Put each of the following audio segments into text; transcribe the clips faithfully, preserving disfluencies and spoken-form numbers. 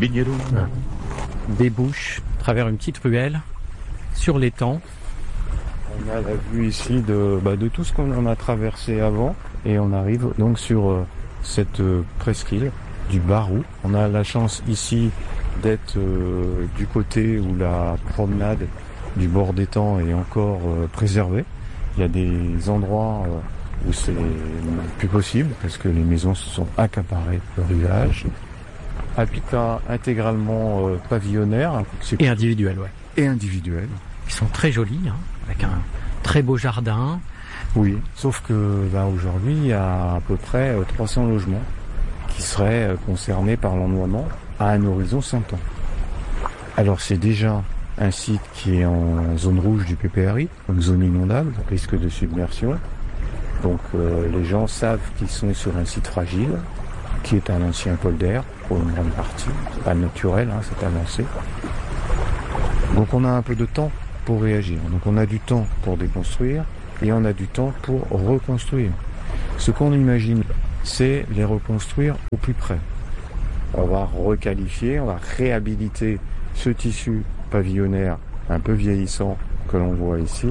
Vigneron. Ah. Débouche à travers une petite ruelle sur l'étang. On a la vue ici de, bah, de tout ce qu'on a traversé avant et on arrive donc sur euh, cette euh, presqu'île du Barou. On a la chance ici d'être euh, du côté où la promenade du bord d'étang est encore euh, préservée. Il y a des endroits euh, où c'est plus possible parce que les maisons se sont accaparées le rivage. Habitat intégralement euh, pavillonnaire. Et individuel, ouais. Et individuel. Ils sont très jolis, hein, avec un très beau jardin. Oui, sauf que bah, aujourd'hui, il y a à peu près euh, trois cents logements qui seraient euh, concernés par l'ennoiement à un horizon cinq ans. Alors c'est déjà un site qui est en zone rouge du P P R I, donc zone inondable, risque de submersion. Donc euh, les gens savent qu'ils sont sur un site fragile, qui est un ancien polder pour une grande partie. C'est pas naturel, hein, c'est avancé. Donc on a un peu de temps pour réagir. Donc on a du temps pour déconstruire et on a du temps pour reconstruire. Ce qu'on imagine, c'est les reconstruire au plus près. On va requalifier, on va réhabiliter ce tissu pavillonnaire un peu vieillissant que l'on voit ici.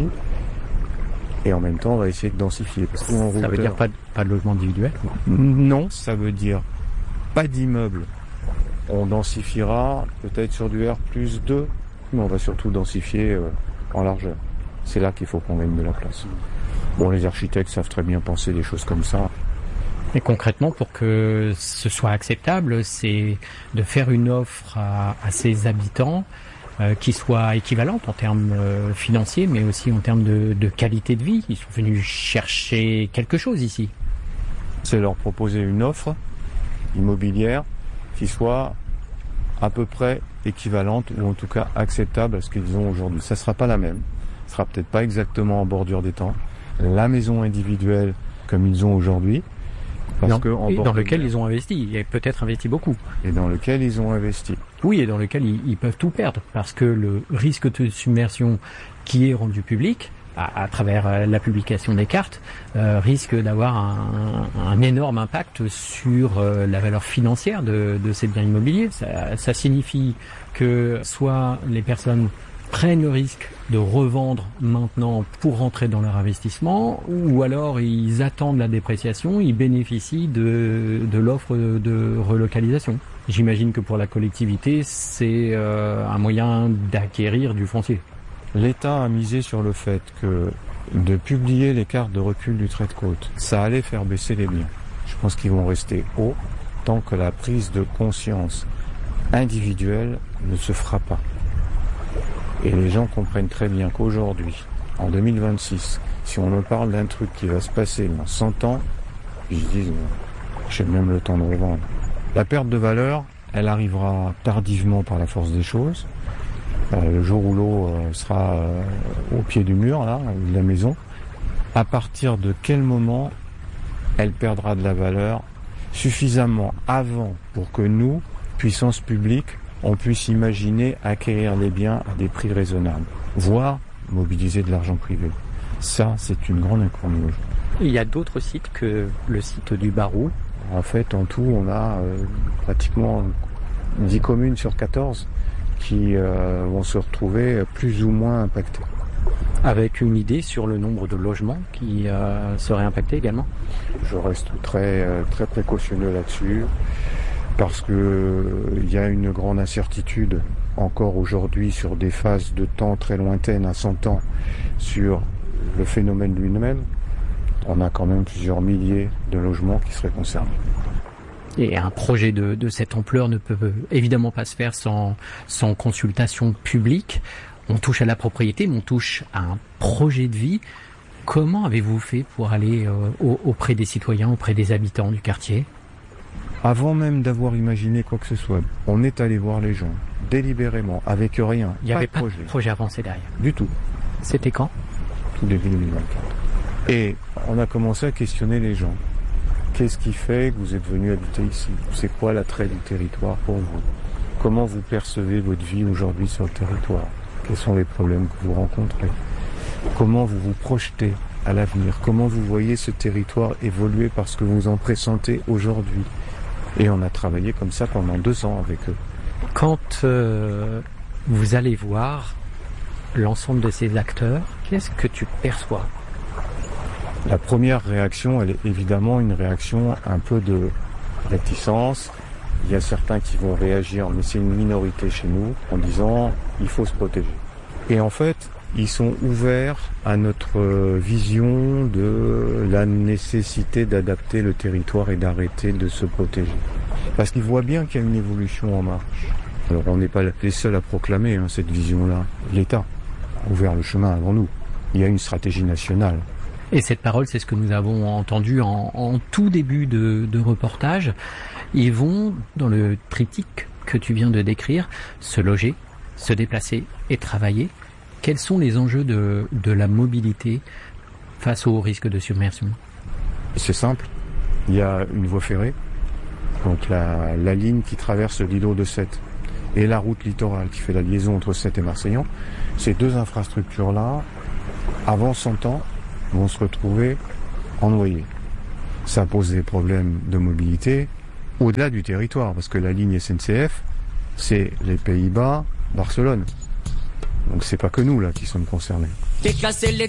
Et en même temps, on va essayer de densifier. Parce que ça veut dire pas de, pas de logement individuel? Non, ça veut dire pas d'immeuble. On densifiera peut-être sur du R plus deux, mais on va surtout densifier euh, en largeur. C'est là qu'il faut qu'on gagne de la place. Bon, les architectes savent très bien penser des choses comme ça. Et concrètement, pour que ce soit acceptable, c'est de faire une offre à, à ses habitants euh, qui soit équivalente en termes euh, financiers, mais aussi en termes de, de qualité de vie. Ils sont venus chercher quelque chose ici. C'est leur proposer une offre immobilière qui soit à peu près équivalente ou en tout cas acceptable à ce qu'ils ont aujourd'hui. Ça sera pas la même. Ça sera peut-être pas exactement en bordure d'étang. La maison individuelle comme ils ont aujourd'hui. Parce non, que en et dans lequel mer, ils ont investi, et peut-être investi beaucoup. Et dans lequel ils ont investi. Oui, et dans lequel ils, ils peuvent tout perdre, parce que le risque de submersion qui est rendu public, à, à travers la publication des cartes, euh, risque d'avoir un, un énorme impact sur euh, la valeur financière de, de ces biens immobiliers. Ça, ça signifie que soit les personnes prennent le risque de revendre maintenant pour rentrer dans leur investissement, ou alors ils attendent la dépréciation, ils bénéficient de, de l'offre de relocalisation. J'imagine que pour la collectivité, c'est euh, un moyen d'acquérir du foncier. L'État a misé sur le fait que de publier les cartes de recul du trait de côte, ça allait faire baisser les biens. Je pense qu'ils vont rester hauts tant que la prise de conscience individuelle ne se fera pas. Et les gens comprennent très bien qu'aujourd'hui, en deux mille vingt-six, si on me parle d'un truc qui va se passer dans cent ans, ils disent, j'ai même le temps de revendre. La perte de valeur, elle arrivera tardivement par la force des choses. Euh, le jour où l'eau euh, sera euh, au pied du mur, là, de la maison. À partir de quel moment elle perdra de la valeur suffisamment avant pour que nous, puissance publique, on puisse imaginer acquérir les biens à des prix raisonnables, voire mobiliser de l'argent privé. Ça, c'est une grande inconnue. Il y a d'autres sites que le site du Barou. En fait, en tout, on a euh, pratiquement dix communes sur quatorze qui euh, vont se retrouver plus ou moins impactées. Avec une idée sur le nombre de logements qui euh, seraient impactés également? Je reste très, euh, très précautionneux là-dessus. Parce que euh, il y a une grande incertitude encore aujourd'hui sur des phases de temps très lointaines à cent ans sur le phénomène lui-même. On a quand même plusieurs milliers de logements qui seraient concernés. Et un projet de, de cette ampleur ne peut évidemment pas se faire sans, sans consultation publique. On touche à la propriété, mais on touche à un projet de vie. Comment avez-vous fait pour aller euh, auprès des citoyens, auprès des habitants du quartier ? Avant même d'avoir imaginé quoi que ce soit, on est allé voir les gens, délibérément, avec rien. Il n'y avait pas de projet. projet avancé derrière. Du tout. C'était quand? Tout début deux mille vingt-quatre. Et on a commencé à questionner les gens. Qu'est-ce qui fait que vous êtes venus habiter ici? C'est quoi l'attrait du territoire pour vous? Comment vous percevez votre vie aujourd'hui sur le territoire? Quels sont les problèmes que vous rencontrez? Comment vous vous projetez à l'avenir? Comment vous voyez ce territoire évoluer parce que vous en pressentez aujourd'hui? Et on a travaillé comme ça pendant deux ans avec eux. Quand euh, vous allez voir l'ensemble de ces acteurs, qu'est-ce que tu perçois? La première réaction, elle est évidemment une réaction un peu de réticence. Il y a certains qui vont réagir, mais c'est une minorité chez nous, en disant il faut se protéger. Et en fait, ils sont ouverts à notre vision de la nécessité d'adapter le territoire et d'arrêter de se protéger. Parce qu'ils voient bien qu'il y a une évolution en marche. Alors on n'est pas les seuls à proclamer hein, cette vision-là. L'État a ouvert le chemin avant nous. Il y a une stratégie nationale. Et cette parole, c'est ce que nous avons entendu en, en tout début de, de reportage. Ils vont, dans le triptyque que tu viens de décrire, se loger, se déplacer et travailler. Quels sont les enjeux de, de la mobilité face au risque de submersion? C'est simple. Il y a une voie ferrée, donc la, la ligne qui traverse l'îlot de Sète et la route littorale qui fait la liaison entre Sète et Marseillan. Ces deux infrastructures-là, avant cent ans, vont se retrouver en noyés. Ça pose des problèmes de mobilité au-delà du territoire, parce que la ligne S N C F, c'est les Pays-Bas, Barcelone. Donc c'est pas que nous là qui sommes concernés.